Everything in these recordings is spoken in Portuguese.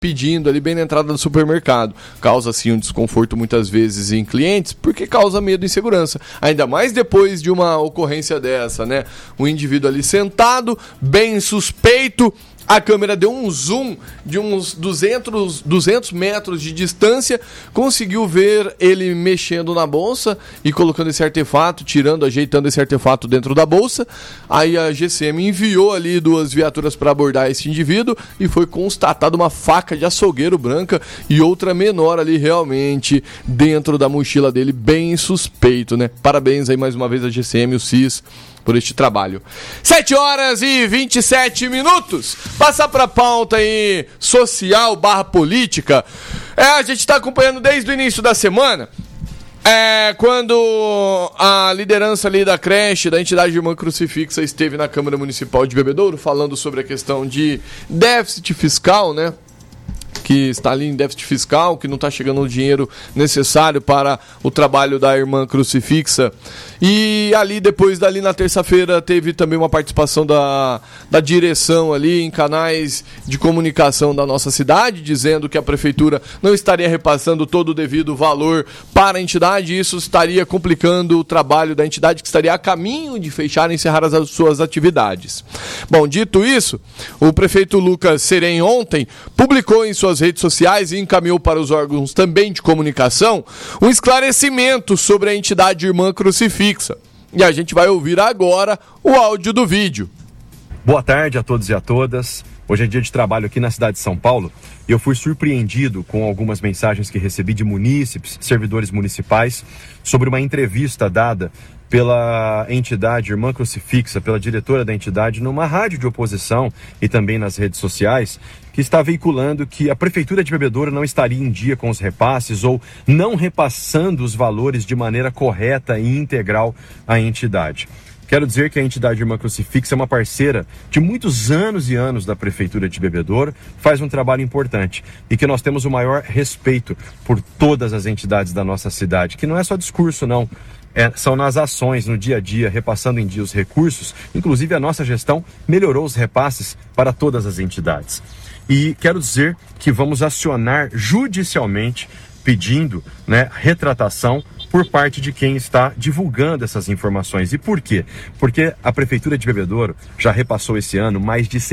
pedindo ali bem na entrada do supermercado. Causa, sim, um desconforto muitas vezes em clientes, porque causa medo e insegurança. Ainda mais depois de uma ocorrência dessa, né? Um indivíduo ali sentado, bem suspeito. A câmera deu um zoom de uns 200 metros de distância, conseguiu ver ele mexendo na bolsa e colocando esse artefato, ajeitando esse artefato dentro da bolsa. Aí a GCM enviou ali 2 viaturas para abordar esse indivíduo e foi constatada uma faca de açougueiro branca e outra menor ali realmente dentro da mochila dele, bem suspeito, né? Parabéns aí mais uma vez a GCM e o CIS por este trabalho. 7h27. Passar para a pauta aí social / política. A gente está acompanhando desde o início da semana. Quando a liderança ali da creche, da entidade Irmã Crucifixa, esteve na Câmara Municipal de Bebedouro falando sobre a questão de déficit fiscal, né? Que está ali em déficit fiscal, que não está chegando o dinheiro necessário para o trabalho da Irmã Crucifixa. E ali, depois dali, na terça-feira, teve também uma participação da direção ali em canais de comunicação da nossa cidade, dizendo que a prefeitura não estaria repassando todo o devido valor para a entidade, e isso estaria complicando o trabalho da entidade, que estaria a caminho de fechar e encerrar as suas atividades. Bom, dito isso, o prefeito Lucas Serem ontem publicou em suas redes sociais e encaminhou para os órgãos também de comunicação um esclarecimento sobre a entidade Irmã Crucifixa. E a gente vai ouvir agora o áudio do vídeo. Boa tarde a todos e a todas. Hoje é dia de trabalho aqui na cidade de São Paulo e eu fui surpreendido com algumas mensagens que recebi de munícipes, servidores municipais, sobre uma entrevista dada pela entidade Irmã Crucifixa, pela diretora da entidade, numa rádio de oposição e também nas redes sociais, que está veiculando que a Prefeitura de Bebedouro não estaria em dia com os repasses ou não repassando os valores de maneira correta e integral à entidade. Quero dizer que a entidade Irmã Crucifixa é uma parceira de muitos anos e anos da Prefeitura de Bebedouro, faz um trabalho importante e que nós temos o maior respeito por todas as entidades da nossa cidade, que não é só discurso, não. São nas ações, no dia a dia, repassando em dia os recursos. Inclusive a nossa gestão melhorou os repasses para todas as entidades. E quero dizer que vamos acionar judicialmente pedindo, retratação por parte de quem está divulgando essas informações. E por quê? Porque a Prefeitura de Bebedouro já repassou esse ano mais de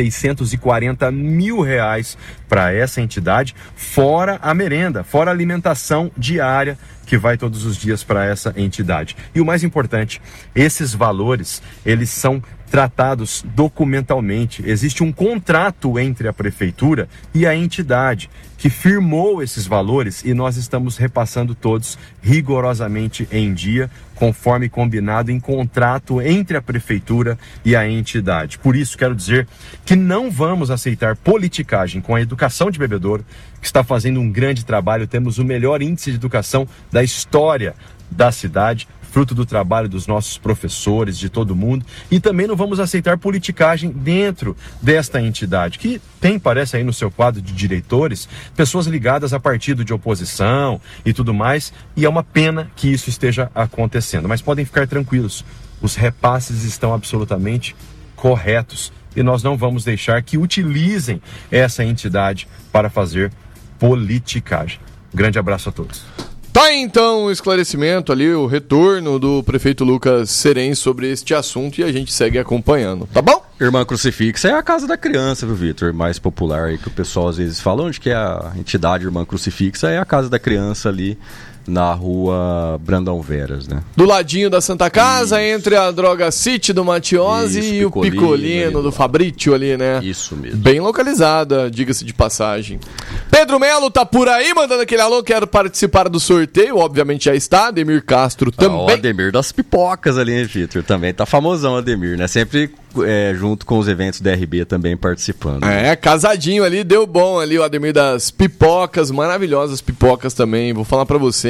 R$640 mil para essa entidade, fora a merenda, fora a alimentação diária que vai todos os dias para essa entidade. E o mais importante, esses valores, eles são tratados documentalmente. Existe um contrato entre a Prefeitura e a entidade que firmou esses valores e nós estamos repassando todos rigorosamente em dia, conforme combinado em contrato entre a Prefeitura e a entidade. Por isso, quero dizer que não vamos aceitar politicagem com a educação de Bebedouro, que está fazendo um grande trabalho. Temos o melhor índice de educação da história da cidade, fruto do trabalho dos nossos professores, de todo mundo, e também não vamos aceitar politicagem dentro desta entidade, que tem, parece aí no seu quadro de diretores, pessoas ligadas a partido de oposição e tudo mais, e é uma pena que isso esteja acontecendo, mas podem ficar tranquilos, os repasses estão absolutamente corretos, e nós não vamos deixar que utilizem essa entidade para fazer politicagem. Grande abraço a todos. Tá, então, o esclarecimento ali, o retorno do prefeito Lucas Serem sobre este assunto, e a gente segue acompanhando, tá bom? Irmã Crucifixa é a casa da criança, viu, Vitor? Mais popular aí que o pessoal às vezes fala. Onde que é a entidade Irmã Crucifixa? É a casa da criança ali na rua Brandão Veras, né? Do ladinho da Santa Casa, isso, entre a Droga City do Matiose e o Picolino do Fabrício ali, né? Isso mesmo. Bem localizada, diga-se de passagem. Pedro Melo tá por aí, mandando aquele alô, quero participar do sorteio, obviamente já está, Ademir Castro também. O Ademir das pipocas ali, hein, Vitor? Também tá famosão, Ademir, né? Sempre junto com os eventos da RB também participando. É, casadinho ali, deu bom ali o Ademir das pipocas, maravilhosas pipocas também, vou falar pra você,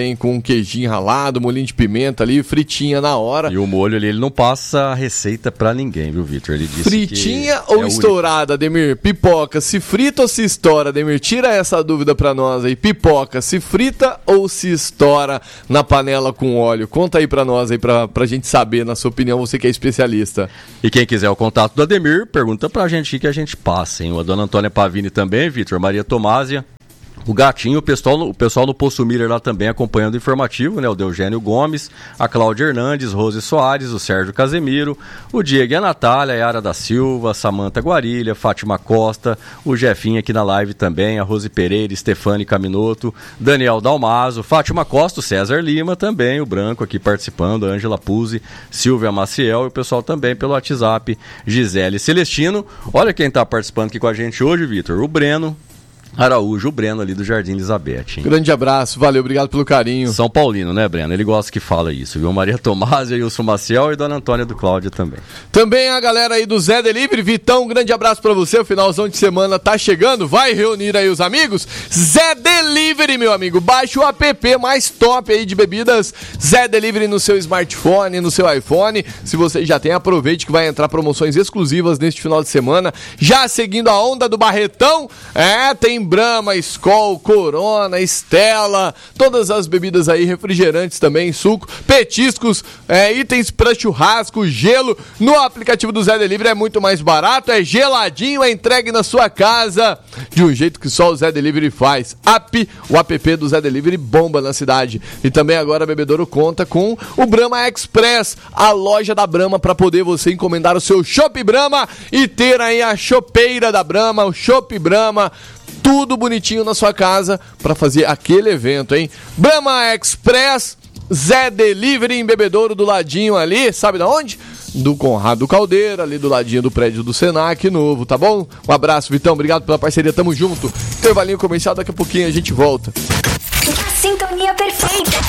também com um queijinho ralado, molinho de pimenta ali, fritinha na hora. E o molho ali, ele não passa a receita pra ninguém, viu, Vitor? Ele disse fritinha ou estourada, Ademir? Pipoca, se frita ou se estoura, Ademir? Tira essa dúvida pra nós aí. Pipoca, se frita ou se estoura na panela com óleo? Conta aí pra nós aí, pra gente saber, na sua opinião, você que é especialista. E quem quiser o contato do Ademir, pergunta pra gente que a gente passa, hein? A dona Antônia Pavini também, Vitor, Maria Tomásia, o Gatinho, o pessoal no Poço Miller lá também acompanhando o informativo, né? O Deugênio Gomes, a Cláudia Hernandes, Rose Soares, o Sérgio Casemiro, o Diego e a Natália, a Yara da Silva, a Samanta Guarilha, Fátima Costa, o Jefinho aqui na live também, a Rose Pereira, Stefane Caminoto, Daniel Dalmazo, Fátima Costa, o César Lima também, o Branco aqui participando, a Ângela Puzzi, Silvia Maciel e o pessoal também pelo WhatsApp, Gisele Celestino. Olha quem está participando aqui com a gente hoje, Vitor, o Breno Araújo, o Breno ali do Jardim Elizabeth. Hein? Grande abraço, valeu, obrigado pelo carinho. São Paulino, né, Breno? Ele gosta que fala isso, viu? Maria Tomásia, Wilson Maciel e Dona Antônia do Cláudio também. Também a galera aí do Zé Delivery, Vitão, um grande abraço pra você, o finalzão de semana tá chegando, vai reunir aí os amigos. Zé Delivery, meu amigo, baixa o app mais top aí de bebidas, Zé Delivery no seu smartphone, no seu iPhone. Se você já tem, aproveite que vai entrar promoções exclusivas neste final de semana. Já seguindo a onda do Barretão, tem Brahma, Skol, Corona, Stella, todas as bebidas aí, refrigerantes também, suco, petiscos, itens para churrasco, gelo. No aplicativo do Zé Delivery é muito mais barato, é geladinho, é entregue na sua casa, de um jeito que só o Zé Delivery faz. O app do Zé Delivery bomba na cidade. E também agora a Bebedouro conta com o Brahma Express, a loja da Brahma, para poder você encomendar o seu Chopp Brahma e ter aí a chopeira da Brahma, o Chopp Brahma, tudo bonitinho na sua casa para fazer aquele evento, hein? Brahma Express, Zé Delivery em Bebedouro, do ladinho ali, sabe da onde? Do Conrado Caldeira, ali do ladinho do prédio do Senac novo, tá bom? Um abraço, Vitão, obrigado pela parceria, tamo junto. Intervalinho comercial, daqui a pouquinho a gente volta. Sintonia perfeita.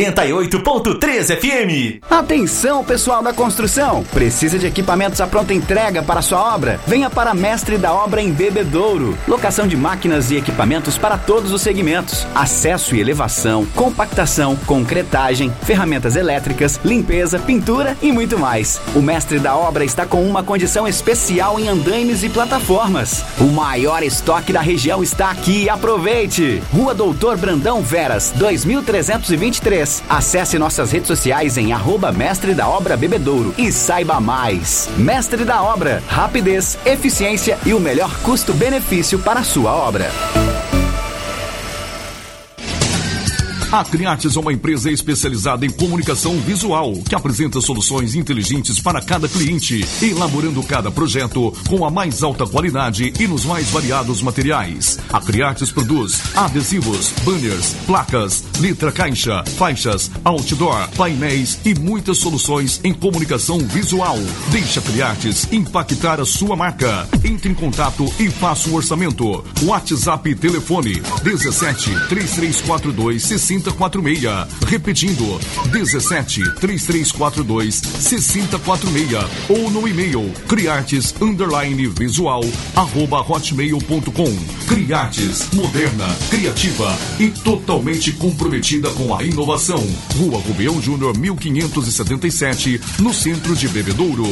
88.3 FM. Atenção, pessoal da construção. Precisa de equipamentos à pronta entrega para sua obra? Venha para Mestre da Obra em Bebedouro. Locação de máquinas e equipamentos para todos os segmentos. Acesso e elevação, compactação, concretagem, ferramentas elétricas, limpeza, pintura e muito mais. O Mestre da Obra está com uma condição especial em andaimes e plataformas. O maior estoque da região está aqui. Aproveite! Rua Doutor Brandão Veras, 2323. Acesse nossas redes sociais em @Mestre da Obra Bebedouro e saiba mais. Mestre da Obra, rapidez, eficiência e o melhor custo-benefício para a sua obra. A Criates é uma empresa especializada em comunicação visual, que apresenta soluções inteligentes para cada cliente, elaborando cada projeto com a mais alta qualidade e nos mais variados materiais. A Criates produz adesivos, banners, placas, letra caixa, faixas, outdoor, painéis e muitas soluções em comunicação visual. Deixa a Criates impactar a sua marca. Entre em contato e faça um orçamento. WhatsApp e telefone 17 3342 6046. Repetindo, 17 3342 6046 ou no e-mail criartes_visual@hotmail.com. Criartes, moderna, criativa e totalmente comprometida com a inovação. Rua Rubião Júnior 1577, no centro de Bebedouro.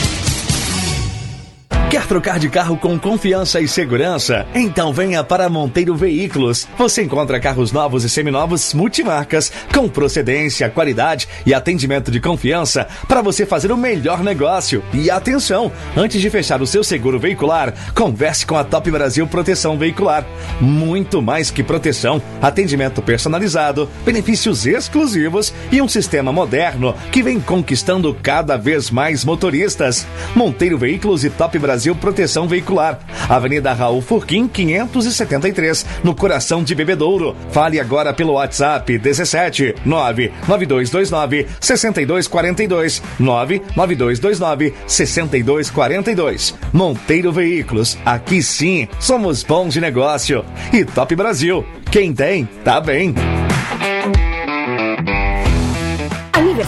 Quer trocar de carro com confiança e segurança? Então venha para Monteiro Veículos. Você encontra carros novos e seminovos multimarcas com procedência, qualidade e atendimento de confiança para você fazer o melhor negócio. E atenção, antes de fechar o seu seguro veicular, converse com a Top Brasil Proteção Veicular. Muito mais que proteção, atendimento personalizado, benefícios exclusivos e um sistema moderno que vem conquistando cada vez mais motoristas. Monteiro Veículos e Top Brasil Proteção Veicular, Avenida Raul Furquim 573, no coração de Bebedouro. Fale agora pelo WhatsApp 17 99229 6242 99229 6242. Monteiro Veículos, aqui sim somos bons de negócio. E Top Brasil, quem tem, tá bem.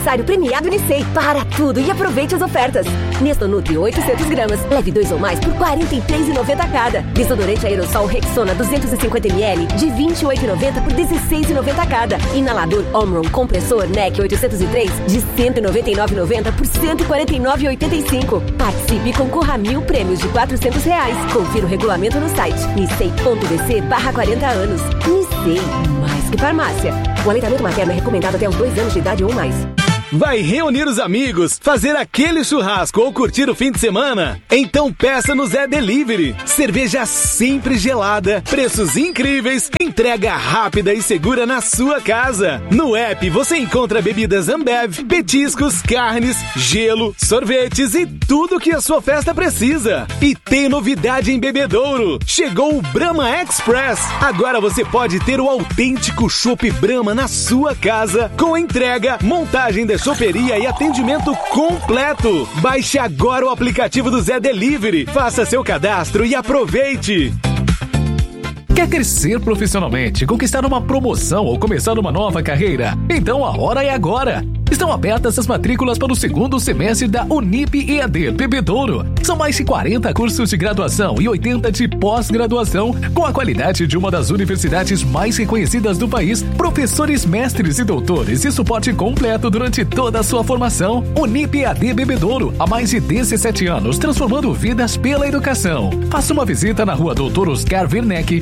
aniversário premiado Unicei. Para tudo e aproveite as ofertas. Nestor Nutri 800 gramas, leve 2 ou mais por R$ 43,90 cada. Desodorante aerossol Rexona 250ml de R$ 28,90 por R$ 16,90 cada. Inalador Omron compressor NEC 803 de R$ 199,90 por R$ 149,85. Participe e concorra a 1.000 prêmios de R$ 400. Confira o regulamento no site nicei.bc/40 anos. Nicei, mais que farmácia. O aleitamento materno é recomendado até os 2 anos de idade ou mais. Vai reunir os amigos, fazer aquele churrasco ou curtir o fim de semana? Então peça no Zé Delivery. Cerveja sempre gelada, preços incríveis, entrega rápida e segura na sua casa. No app você encontra bebidas Ambev, petiscos, carnes, gelo, sorvetes e tudo que a sua festa precisa. E tem novidade em Bebedouro. Chegou o Brahma Express. Agora você pode ter o autêntico chopp Brahma na sua casa, com entrega, montagem de choperia e atendimento completo. Baixe agora o aplicativo do Zé Delivery, faça seu cadastro e aproveite. Quer crescer profissionalmente, conquistar uma promoção ou começar uma nova carreira? Então a hora é agora! Estão abertas as matrículas para o 2º semestre da Unip EAD Bebedouro. São mais de 40 cursos de graduação e 80 de pós-graduação, com a qualidade de uma das universidades mais reconhecidas do país, professores, mestres e doutores e suporte completo durante toda a sua formação. Unip EAD Bebedouro, há mais de 17 anos, transformando vidas pela educação. Faça uma visita na rua Doutor Oscar Werneck,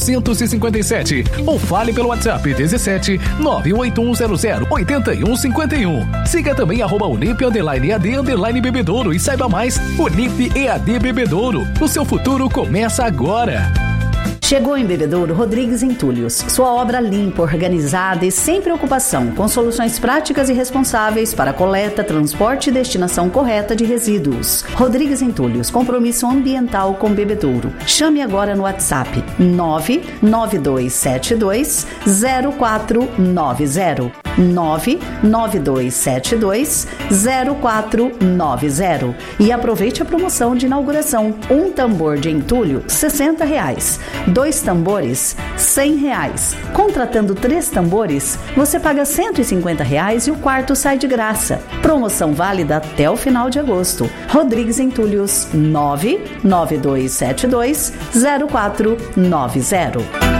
857, ou fale pelo WhatsApp 17 98100 8151. Siga também @Unip_EAD Bebedouro e saiba mais. Unip EAD Bebedouro. O seu futuro começa agora. Chegou em Bebedouro Rodrigues Entulhos. Sua obra limpa, organizada e sem preocupação, com soluções práticas e responsáveis para coleta, transporte e destinação correta de resíduos. Rodrigues Entulhos, compromisso ambiental com Bebedouro. Chame agora no WhatsApp 992720490. 992720490 e aproveite a promoção de inauguração. Um tambor de entulho, R$60. 2 tambores, R$100. Contratando 3 tambores, você paga R$150 e o quarto sai de graça. Promoção válida até o final de agosto. Rodrigues Entulhos, 992720490.